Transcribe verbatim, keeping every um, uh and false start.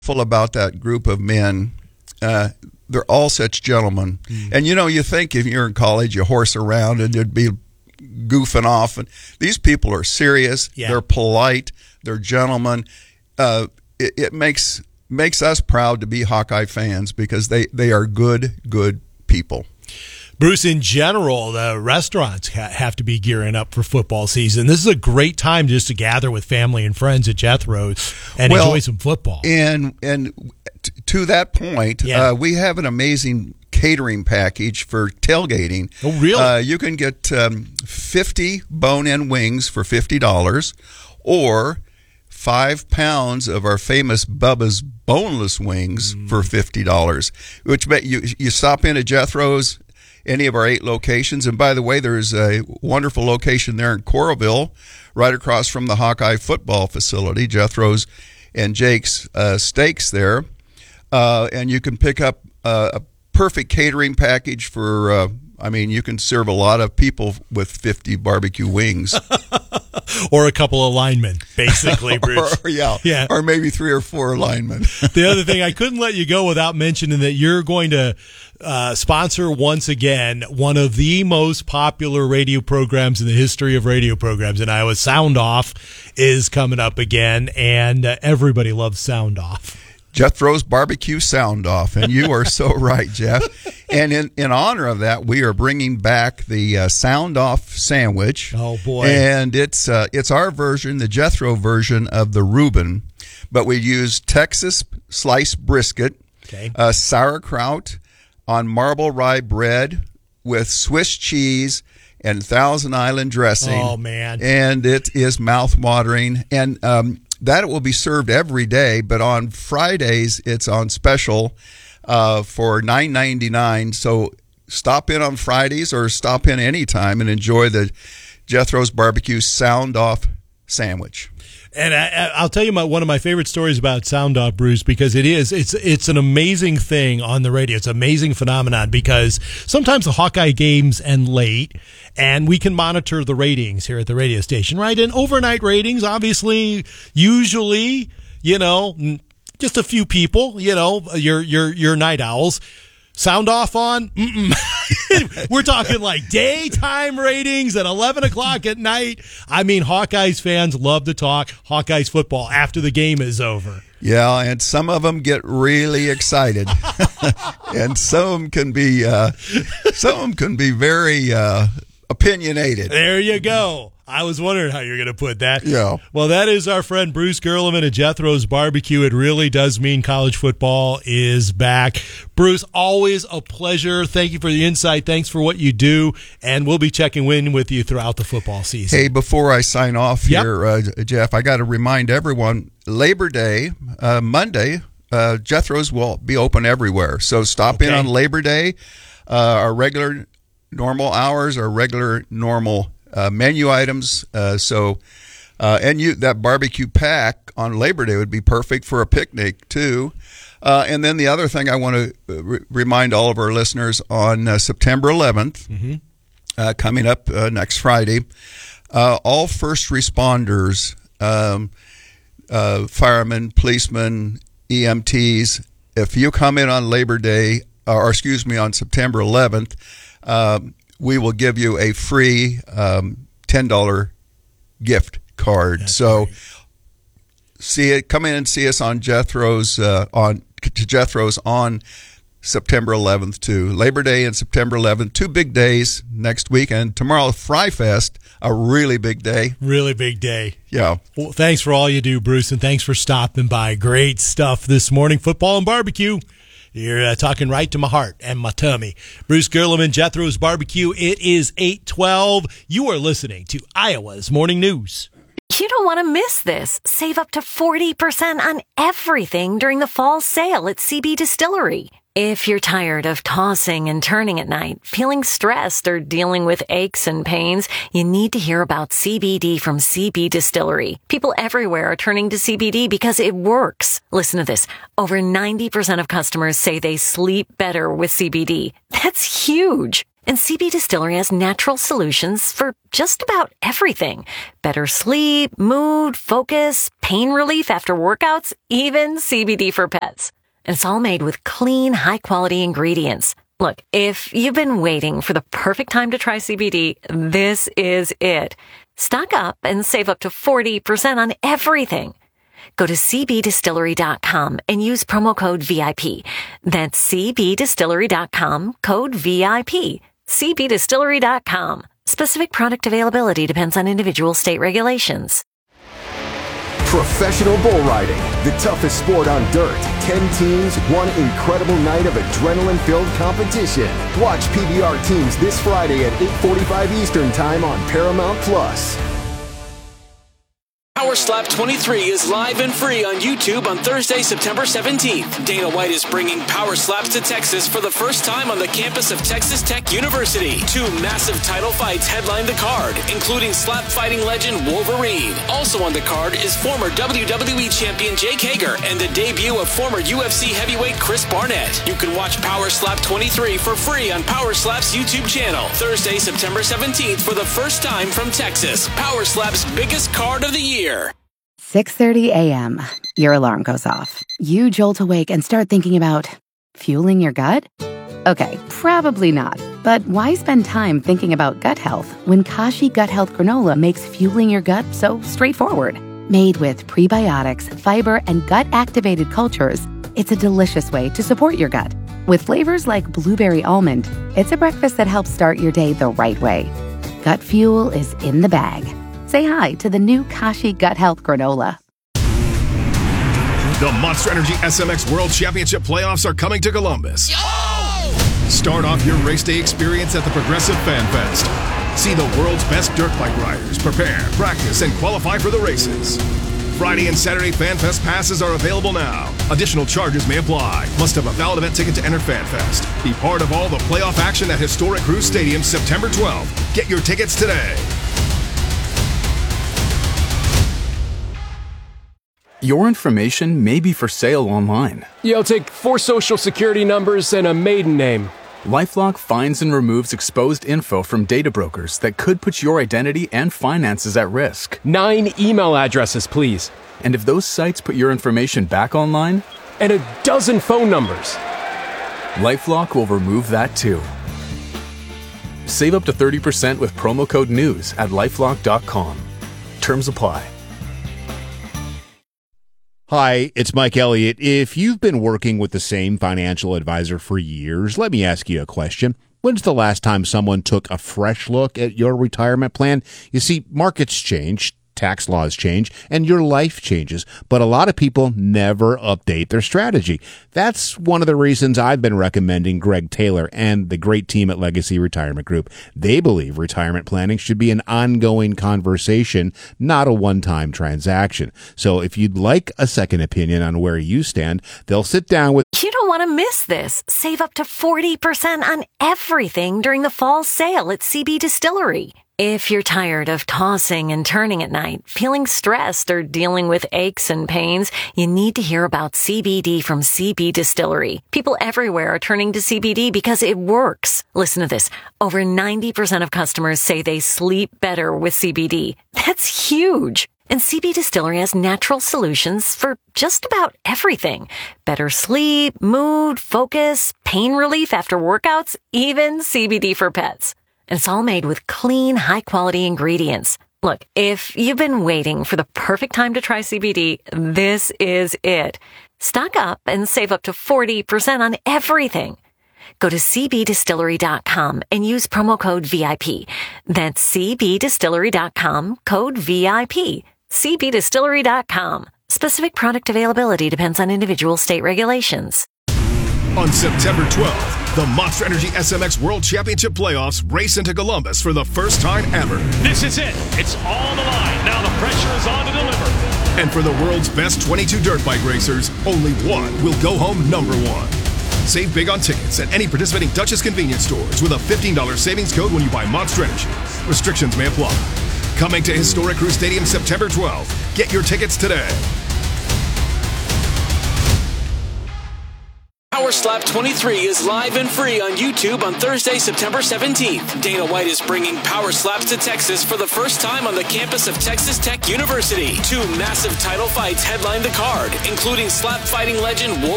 full about that group of men. Uh, they're all such gentlemen. Mm. And, you know, you think if you're in college, you horse around and you'd be goofing off. And these people are serious. Yeah. They're polite. They're gentlemen. Uh, it, it makes makes us proud to be Hawkeye fans because they, they are good, good people. Bruce, in general, the restaurants ha- have to be gearing up for football season. This is a great time just to gather with family and friends at Jethro's and well, enjoy some football. And and t- to that point, yeah. uh, we have an amazing catering package for tailgating. Oh, really? Uh, you can get um, fifty bone-in wings for fifty dollars or five pounds of our famous Bubba's boneless wings mm. for fifty dollars. Which you, you stop in at Jethro's, any of our eight locations. And by the way, there's a wonderful location there in Coralville, right across from the Hawkeye football facility, Jethro's and Jake's uh, Steaks there. Uh, and you can pick up uh, a perfect catering package for, uh, I mean, you can serve a lot of people with fifty barbecue wings. Or a couple of linemen, basically, Bruce. or, yeah, yeah, or maybe three or four linemen. The other thing, I couldn't let you go without mentioning that you're going to uh, sponsor once again one of the most popular radio programs in the history of radio programs in Iowa. Sound Off is coming up again, and uh, everybody loves Sound Off. Jethro's Barbecue Sound Off, and you are so right, Jeff. And in, in honor of that, we are bringing back the uh, Sound Off sandwich. Oh, boy. And it's uh, it's our version, the Jethro version of the Reuben, but we use Texas sliced brisket, okay. uh, sauerkraut on marble rye bread with Swiss cheese and Thousand Island dressing. Oh, man. And it is mouth-watering. And um that will be served every day, but on Fridays it's on special uh, for nine ninety-nine. So stop in on Fridays or stop in anytime and enjoy the Jethro's Barbecue Sound Off sandwich. And I, I'll tell you my, one of my favorite stories about Sound Off, Bruce, because it is it's it's an amazing thing on the radio. It's an amazing phenomenon because sometimes the Hawkeye games end late, and we can monitor the ratings here at the radio station, right? And overnight ratings, obviously, usually, you know, just a few people, you know, your your your night owls. Sound Off on? Mm-mm. We're talking like daytime ratings at eleven o'clock at night. I mean, Hawkeyes fans love to talk Hawkeyes football after the game is over. Yeah, and some of them get really excited. And some can be uh, some of them can be very uh, opinionated. There you go. I was wondering how you're going to put that. Yeah. Well, that is our friend Bruce Gerleman at Jethro's Barbecue. It really does mean college football is back. Bruce, always a pleasure. Thank you for the insight. Thanks for what you do. And we'll be checking in with you throughout the football season. Hey, before I sign off yep. here, uh, Jeff, I got to remind everyone, Labor Day, uh, Monday, uh, Jethro's will be open everywhere. So stop okay. in on Labor Day. Uh, our regular normal hours, our regular normal Uh, menu items, uh, so uh, and you that barbecue pack on Labor Day would be perfect for a picnic too. Uh, and then the other thing I want to re- remind all of our listeners on uh, September eleventh, mm-hmm. uh, coming up uh, next Friday, uh, all first responders, um, uh, firemen, policemen, E M Ts, if you come in on Labor Day, or excuse me, on September eleventh. Um, we will give you a free um, ten dollars gift card. That's so great. see it. Come in and see us on Jethro's uh, on to Jethro's on September eleventh too. Labor Day and September eleventh, two big days next week, and tomorrow Fry Fest, a really big day. Really big day. Yeah. Well, thanks for all you do, Bruce, and thanks for stopping by. Great stuff this morning. Football and barbecue. You're uh, talking right to my heart and my tummy. Bruce Gerleman, Jethro's Barbecue. It is eight twelve. You are listening to Iowa's Morning News. You don't want to miss this. Save up to forty percent on everything during the fall sale at C B Distillery. If you're tired of tossing and turning at night, feeling stressed, or dealing with aches and pains, you need to hear about C B D from C B Distillery. People everywhere are turning to C B D because it works. Listen to this. Over ninety percent of customers say they sleep better with C B D. That's huge. And C B Distillery has natural solutions for just about everything. Better sleep, mood, focus, pain relief after workouts, even C B D for pets. And it's all made with clean, high-quality ingredients. Look, if you've been waiting for the perfect time to try C B D, this is it. Stock up and save up to forty percent on everything. Go to c b distillery dot com and use promo code V I P. That's c b distillery dot com, code V I P. c b distillery dot com. Specific product availability depends on individual state regulations. Professional bull riding, the toughest sport on dirt. Ten teams, one incredible night of adrenaline-filled competition. Watch P B R teams this Friday at eight forty-five Eastern Time on Paramount Plus. Power Slap twenty-three is live and free on YouTube on Thursday, September seventeenth. Dana White is bringing Power Slaps to Texas for the first time on the campus of Texas Tech University. Two massive title fights headline the card, including slap fighting legend Wolverine. Also on the card is former W W E champion Jake Hager and the debut of former U F C heavyweight Chris Barnett. You can watch Power Slap twenty-three for free on Power Slap's YouTube channel. Thursday, September seventeenth for the first time from Texas. Power Slap's biggest card of the year. six thirty a.m. Your alarm goes off. You jolt awake and start thinking about fueling your gut? Okay, probably not. But why spend time thinking about gut health when Kashi Gut Health Granola makes fueling your gut so straightforward? Made with prebiotics, fiber, and gut-activated cultures, it's a delicious way to support your gut. With flavors like blueberry almond, it's a breakfast that helps start your day the right way. Gut fuel is in the bag. Say hi to the new Kashi Gut Health Granola. The Monster Energy S M X World Championship playoffs are coming to Columbus. Oh! Start off your race day experience at the Progressive Fan Fest. See the world's best dirt bike riders prepare, practice, and qualify for the races. Friday and Saturday Fan Fest passes are available now. Additional charges may apply. Must have a valid event ticket to enter Fan Fest. Be part of all the playoff action at Historic Cruise Stadium September twelfth. Get your tickets today. Your information may be for sale online. Yeah, I'll take four social security numbers and a maiden name. LifeLock finds and removes exposed info from data brokers that could put your identity and finances at risk. Nine email addresses, please. And if those sites put your information back online? And a dozen phone numbers. LifeLock will remove that too. Save up to thirty percent with promo code NEWS at lifelock dot com. Terms apply. Hi, it's Mike Elliott. If you've been working with the same financial advisor for years, let me ask you a question. When's the last time someone took a fresh look at your retirement plan? You see, markets change, tax laws change, and your life changes, but a lot of people never update their strategy. That's one of the reasons I've been recommending Greg Taylor and the great team at Legacy Retirement Group. They believe retirement planning should be an ongoing conversation, not a one-time transaction. So if you'd like a second opinion on where you stand, they'll sit down with... You don't want to miss this. Save up to forty percent on everything during the fall sale at C B Distillery. If you're tired of tossing and turning at night, feeling stressed, or dealing with aches and pains, you need to hear about C B D from C B Distillery. People everywhere are turning to C B D because it works. Listen to this. Over ninety percent of customers say they sleep better with C B D. That's huge. And C B Distillery has natural solutions for just about everything. Better sleep, mood, focus, pain relief after workouts, even C B D for pets. And it's all made with clean, high-quality ingredients. Look, if you've been waiting for the perfect time to try C B D, this is it. Stock up and save up to forty percent on everything. Go to c b distillery dot com and use promo code V I P. That's c b distillery dot com, code V I P. c b distillery dot com. Specific product availability depends on individual state regulations. On September twelfth, the Monster Energy S M X World Championship playoffs race into Columbus for the first time ever. This is it. It's all on the line. Now the pressure is on to deliver. And for the world's best twenty-two dirt bike racers, only one will go home number one. Save big on tickets at any participating Duchess convenience stores with a fifteen dollars savings code when you buy Monster Energy. Restrictions may apply. Coming to Historic Cruise Stadium September twelfth. Get your tickets today. Power Power Slap twenty-three is live and free on YouTube on Thursday, September seventeenth. Dana White is bringing Power Slaps to Texas for the first time on the campus of Texas Tech University. Two massive title fights headline the card, including slap fighting legend Wolf